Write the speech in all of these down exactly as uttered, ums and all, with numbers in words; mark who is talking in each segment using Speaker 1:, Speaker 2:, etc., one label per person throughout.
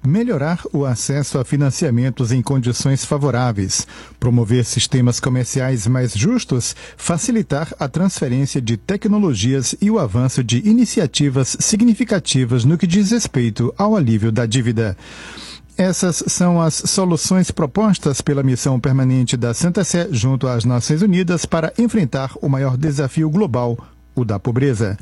Speaker 1: melhorar o acesso a financiamentos em condições favoráveis, promover sistemas comerciais mais justos, facilitar a transferência de tecnologias e o avanço de iniciativas significativas no que diz respeito ao alívio da dívida. Essas são as soluções propostas pela missão permanente da Santa Sé junto às Nações Unidas para enfrentar o maior desafio global, o da pobreza.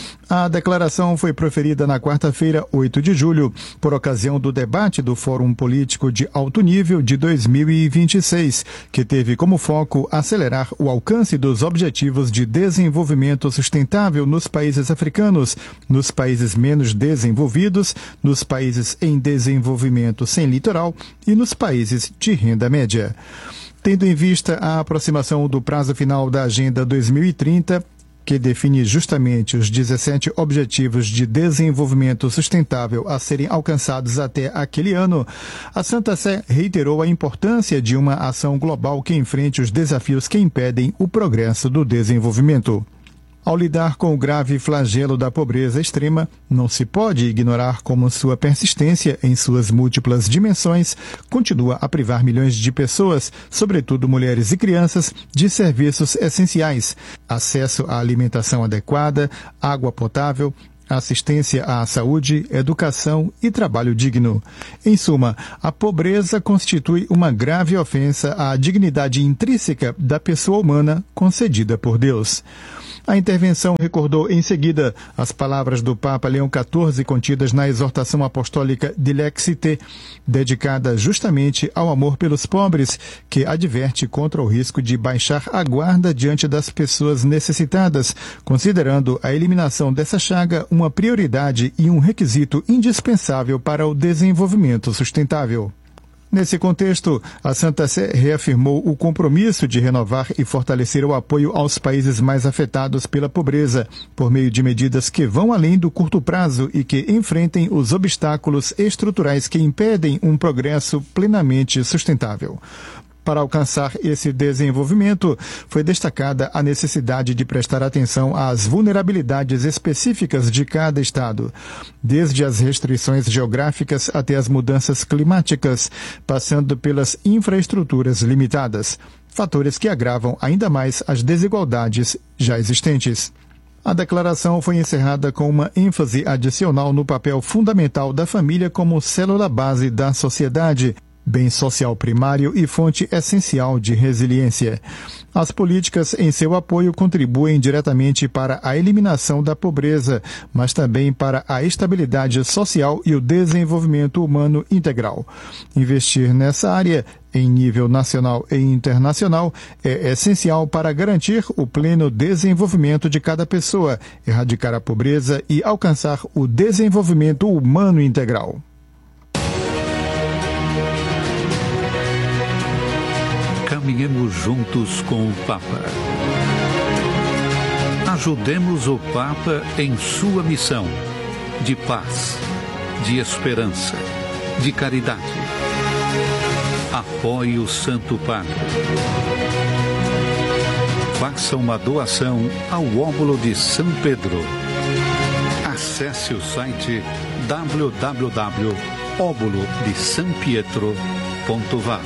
Speaker 1: A declaração foi proferida na quarta-feira, oito de julho, por ocasião do debate do Fórum Político de Alto Nível de dois mil e vinte e seis, que teve como foco acelerar o alcance dos Objetivos de Desenvolvimento Sustentável nos países africanos, nos países menos desenvolvidos, nos países em desenvolvimento sem litoral e nos países de renda média. Tendo em vista a aproximação do prazo final da Agenda dois mil e trinta, que define justamente os dezessete Objetivos de Desenvolvimento Sustentável a serem alcançados até aquele ano, a Santa Sé reiterou a importância de uma ação global que enfrente os desafios que impedem o progresso do desenvolvimento. Ao lidar com o grave flagelo da pobreza extrema, não se pode ignorar como sua persistência em suas múltiplas dimensões continua a privar milhões de pessoas, sobretudo mulheres e crianças, de serviços essenciais, acesso à alimentação adequada, água potável, assistência à saúde, educação e trabalho digno. Em suma, a pobreza constitui uma grave ofensa à dignidade intrínseca da pessoa humana concedida por Deus. A intervenção recordou em seguida as palavras do Papa Leão quatorze contidas na exortação apostólica Dilexite, dedicada justamente ao amor pelos pobres, que adverte contra o risco de baixar a guarda diante das pessoas necessitadas, considerando a eliminação dessa chaga uma prioridade e um requisito indispensável para o desenvolvimento sustentável. Nesse contexto, a Santa Sé reafirmou o compromisso de renovar e fortalecer o apoio aos países mais afetados pela pobreza, por meio de medidas que vão além do curto prazo e que enfrentem os obstáculos estruturais que impedem um progresso plenamente sustentável. Para alcançar esse desenvolvimento, foi destacada a necessidade de prestar atenção às vulnerabilidades específicas de cada estado, desde as restrições geográficas até as mudanças climáticas, passando pelas infraestruturas limitadas, fatores que agravam ainda mais as desigualdades já existentes. A declaração foi encerrada com uma ênfase adicional no papel fundamental da família como célula base da sociedade, bem social primário e fonte essencial de resiliência. As políticas em seu apoio contribuem diretamente para a eliminação da pobreza, mas também para a estabilidade social e o desenvolvimento humano integral. Investir nessa área, em nível nacional e internacional, é essencial para garantir o pleno desenvolvimento de cada pessoa, erradicar a pobreza e alcançar o desenvolvimento humano integral.
Speaker 2: Caminhemos juntos com o Papa. Ajudemos o Papa em sua missão de paz, de esperança, de caridade. Apoie o Santo Padre. Faça uma doação ao Óbolo de São Pedro. Acesse o site w w w ponto óbolo de são pietro ponto v a.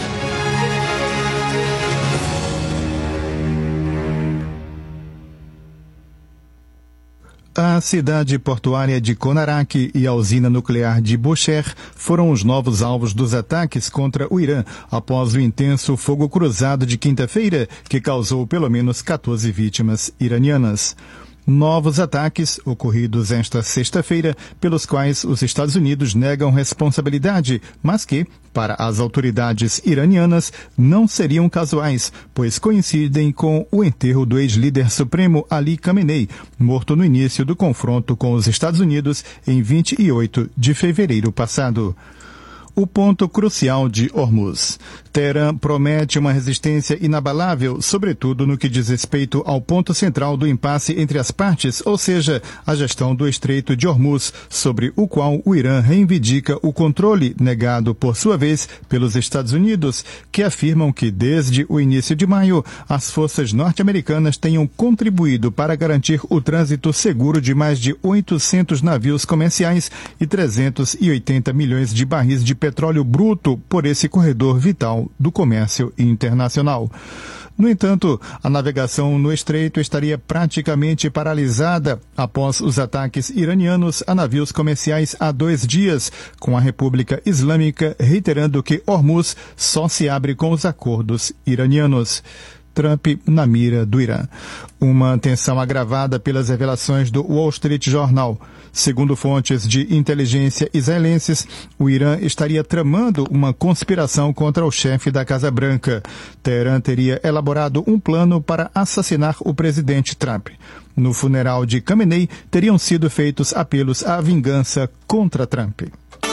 Speaker 1: A cidade portuária de Konarak e a usina nuclear de Bushehr foram os novos alvos dos ataques contra o Irã após o intenso fogo cruzado de quinta-feira, que causou pelo menos quatorze vítimas iranianas. Novos ataques ocorridos esta sexta-feira, pelos quais os Estados Unidos negam responsabilidade, mas que, para as autoridades iranianas, não seriam casuais, pois coincidem com o enterro do ex-líder supremo Ali Khamenei, morto no início do confronto com os Estados Unidos em vinte e oito de fevereiro passado. O ponto crucial de Hormuz. Teherã promete uma resistência inabalável, sobretudo no que diz respeito ao ponto central do impasse entre as partes, ou seja, a gestão do Estreito de Hormuz, sobre o qual o Irã reivindica o controle, negado por sua vez pelos Estados Unidos, que afirmam que desde o início de maio as forças norte-americanas tenham contribuído para garantir o trânsito seguro de mais de oitocentos navios comerciais e trezentos e oitenta milhões de barris de petróleo bruto por esse corredor vital do comércio internacional. No entanto, a navegação no estreito estaria praticamente paralisada após os ataques iranianos a navios comerciais há dois dias, com a República Islâmica reiterando que Hormuz só se abre com os acordos iranianos. Trump na mira do Irã. Uma tensão agravada pelas revelações do Wall Street Journal. Segundo fontes de inteligência israelenses, o Irã estaria tramando uma conspiração contra o chefe da Casa Branca. Teherã teria elaborado um plano para assassinar o presidente Trump. No funeral de Khamenei, teriam sido feitos apelos à vingança contra Trump.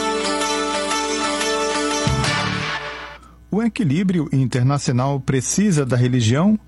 Speaker 1: O equilíbrio internacional precisa da religião?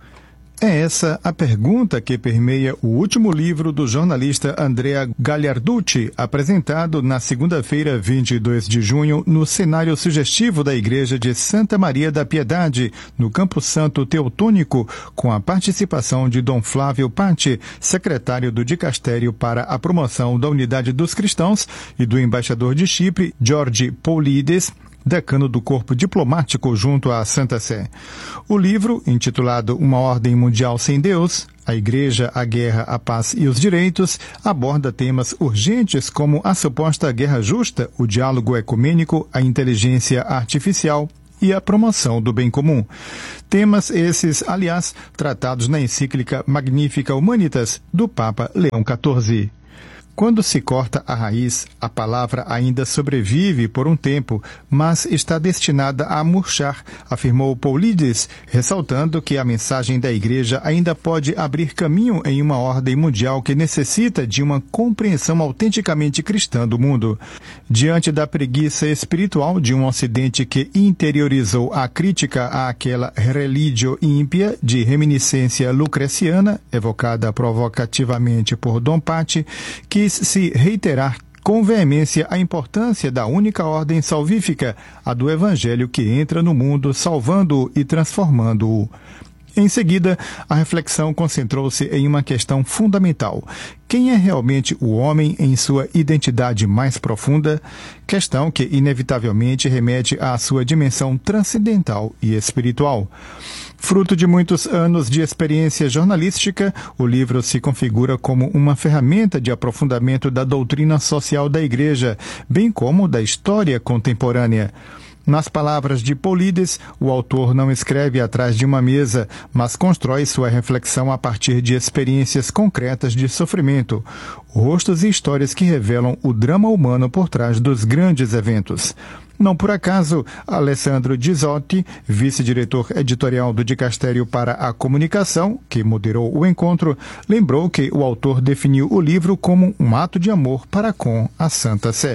Speaker 1: É essa a pergunta que permeia o último livro do jornalista Andrea Gagliarducci, apresentado na segunda-feira, vinte e dois de junho, no cenário sugestivo da Igreja de Santa Maria da Piedade, no Campo Santo Teutônico, com a participação de Dom Flávio Patti, secretário do Dicastério para a Promoção da Unidade dos Cristãos, e do embaixador de Chipre, George Paulides, decano do Corpo Diplomático junto à Santa Sé. O livro, intitulado Uma Ordem Mundial Sem Deus, a Igreja, a Guerra, a Paz e os Direitos, aborda temas urgentes como a suposta guerra justa, o diálogo ecumênico, a inteligência artificial e a promoção do bem comum. Temas esses, aliás, tratados na encíclica Magnificat Humanitas, do Papa Leão quatorze. Quando se corta a raiz, a palavra ainda sobrevive por um tempo, mas está destinada a murchar, afirmou Paulides, ressaltando que a mensagem da Igreja ainda pode abrir caminho em uma ordem mundial que necessita de uma compreensão autenticamente cristã do mundo. Diante da preguiça espiritual de um Ocidente que interiorizou a crítica àquela religio ímpia de reminiscência lucreciana, evocada provocativamente por Dom Patti, que se reiterar com veemência a importância da única ordem salvífica, a do Evangelho que entra no mundo salvando-o e transformando-o. Em seguida, a reflexão concentrou-se em uma questão fundamental. Quem é realmente o homem em sua identidade mais profunda? Questão que inevitavelmente remete à sua dimensão transcendental e espiritual. Fruto de muitos anos de experiência jornalística, o livro se configura como uma ferramenta de aprofundamento da doutrina social da Igreja, bem como da história contemporânea. Nas palavras de Paulides, o autor não escreve atrás de uma mesa, mas constrói sua reflexão a partir de experiências concretas de sofrimento, rostos e histórias que revelam o drama humano por trás dos grandes eventos. Não por acaso, Alessandro Gizotti, vice-diretor editorial do Dicastério para a Comunicação, que moderou o encontro, lembrou que o autor definiu o livro como um ato de amor para com a Santa Sé.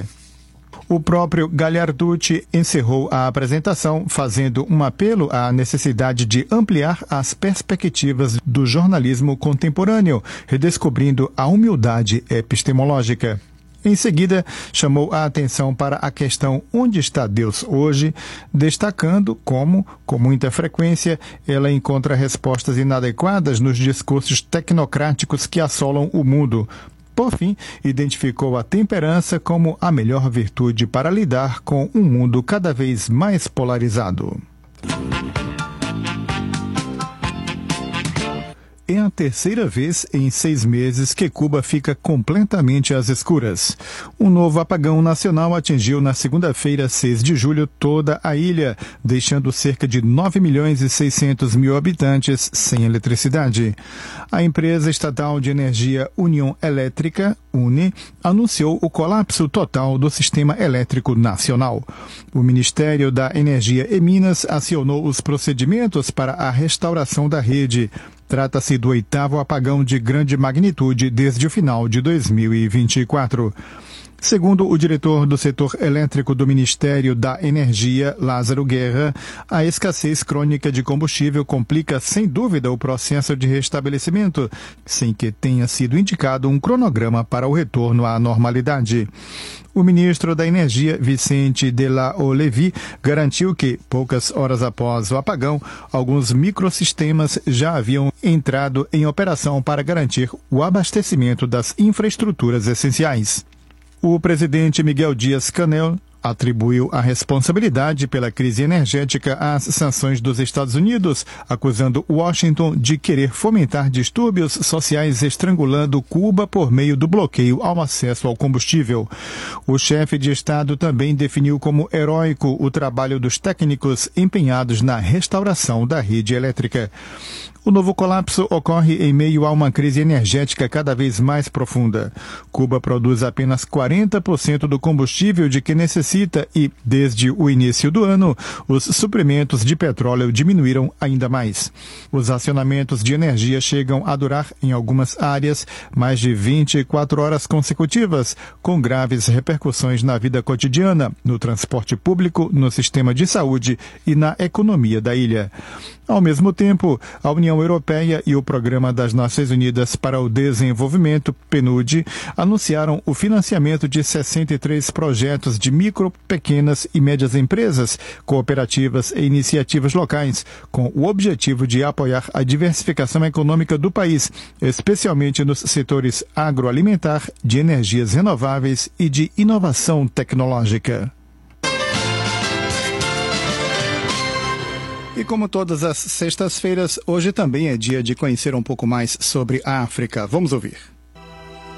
Speaker 1: O próprio Gagliarducci encerrou a apresentação fazendo um apelo à necessidade de ampliar as perspectivas do jornalismo contemporâneo, redescobrindo a humildade epistemológica. Em seguida, chamou a atenção para a questão onde está Deus hoje, destacando como, com muita frequência, ela encontra respostas inadequadas nos discursos tecnocráticos que assolam o mundo. Por fim, identificou a temperança como a melhor virtude para lidar com um mundo cada vez mais polarizado. É a terceira vez em seis meses que Cuba fica completamente às escuras. Um novo apagão nacional atingiu na segunda-feira, seis de julho, toda a ilha, deixando cerca de nove milhões e seiscentos mil habitantes sem eletricidade. A empresa estatal de energia União Elétrica, UNE, anunciou o colapso total do sistema elétrico nacional. O Ministério da Energia e Minas acionou os procedimentos para a restauração da rede. Trata-se do oitavo apagão de grande magnitude desde o final de dois mil e vinte e quatro. Segundo o diretor do setor elétrico do Ministério da Energia, Lázaro Guerra, a escassez crônica de combustível complica sem dúvida o processo de restabelecimento, sem que tenha sido indicado um cronograma para o retorno à normalidade. O ministro da Energia, Vicente de la Olevi, garantiu que, poucas horas após o apagão, alguns microsistemas já haviam entrado em operação para garantir o abastecimento das infraestruturas essenciais. O presidente Miguel Dias-Canel atribuiu a responsabilidade pela crise energética às sanções dos Estados Unidos, acusando Washington de querer fomentar distúrbios sociais estrangulando Cuba por meio do bloqueio ao acesso ao combustível. O chefe de Estado também definiu como heróico o trabalho dos técnicos empenhados na restauração da rede elétrica. O novo colapso ocorre em meio a uma crise energética cada vez mais profunda. Cuba produz apenas quarenta por cento do combustível de que necessita e, desde o início do ano, os suprimentos de petróleo diminuíram ainda mais. Os acionamentos de energia chegam a durar, em algumas áreas, mais de vinte e quatro horas consecutivas, com graves repercussões na vida cotidiana, no transporte público, no sistema de saúde e na economia da ilha. Ao mesmo tempo, a União Europeia e o Programa das Nações Unidas para o Desenvolvimento, PNUD, anunciaram o financiamento de sessenta e três projetos de micro, pequenas e médias empresas, cooperativas e iniciativas locais, com o objetivo de apoiar a diversificação econômica do país, especialmente nos setores agroalimentar, de energias renováveis e de inovação tecnológica. E como todas as sextas-feiras, hoje também é dia de conhecer um pouco mais sobre a África. Vamos ouvir.